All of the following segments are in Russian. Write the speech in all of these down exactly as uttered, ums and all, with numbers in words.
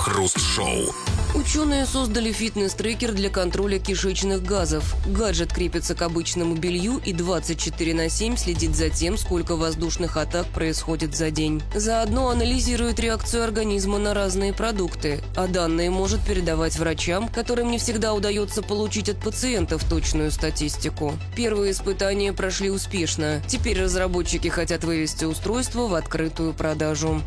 Крем-хруст-шоу. Ученые создали фитнес-трекер для контроля кишечных газов. Гаджет крепится к обычному белью и двадцать четыре на семь следит за тем, сколько воздушных атак происходит за день. Заодно анализирует реакцию организма на разные продукты, а данные может передавать врачам, которым не всегда удается получить от пациентов точную статистику. Первые испытания прошли успешно. Теперь разработчики хотят вывести устройство в открытую продажу.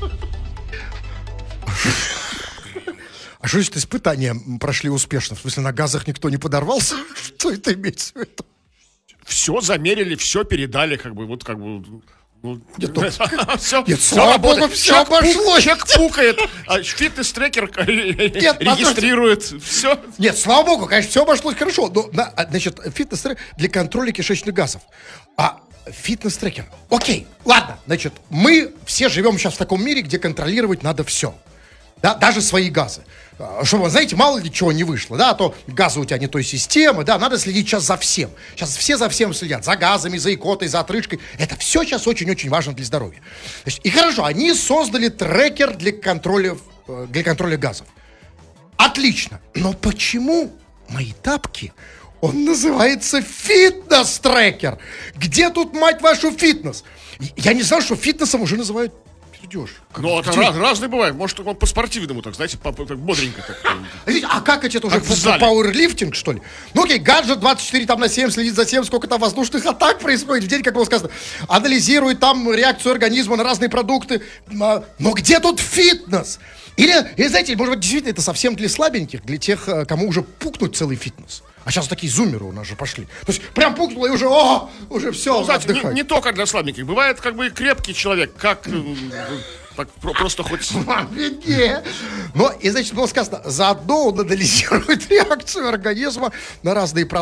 А что значит испытания прошли успешно? В смысле, на газах никто не подорвался? Что это имеется в виду? Все замерили, все передали, как бы, вот как бы... Ну, Нет, ну, все, нет, все слава работает. богу, все Человек пук- обошлось. Человек пукает, а фитнес-трекер Нет, регистрирует. Все. Нет, слава богу, конечно, все обошлось хорошо. Но, на- значит, фитнес-трекер для контроля кишечных газов. А фитнес-трекер. Окей, ладно, значит, мы все живем сейчас в таком мире, где контролировать надо все. Да, даже свои газы. А, Чтобы, знаете, мало ли чего не вышло, да, а то газы у тебя не той системы, да, надо следить сейчас за всем. Сейчас все за всем следят, за газами, за икотой, за отрыжкой. Это все сейчас очень-очень важно для здоровья. Значит, и хорошо, они создали трекер для контроля, э, для контроля газов. Отлично. Но почему мои тапки, он называется фитнес-трекер? Где тут, мать вашу, фитнес? Я не знал, что фитнесом уже называют пердеж. Ну, это раз- разные бывают. Может, он по-спортивному, так, знаете, по- по- так бодренько. Так. А как это уже Как в зале. пауэрлифтинг, что ли? Ну окей, гаджет двадцать четыре там на семь следит за тем, сколько там воздушных атак происходит в день, как было сказано. Анализирует там реакцию организма на разные продукты. А, Но где тут фитнес? Или, или, знаете, может быть, действительно это совсем для слабеньких, для тех, э, кому уже пукнуть целый фитнес. А сейчас такие зумеры у нас же пошли. То есть прям пукнуло и уже, о, уже все, Ну, знаете, не, отдыхать. не только для слабеньких. Бывает, как бы, и крепкий человек, как... м, Так, про- просто хоть... Не. Но, и, значит, было сказано, заодно он анализирует реакцию организма на разные продукты.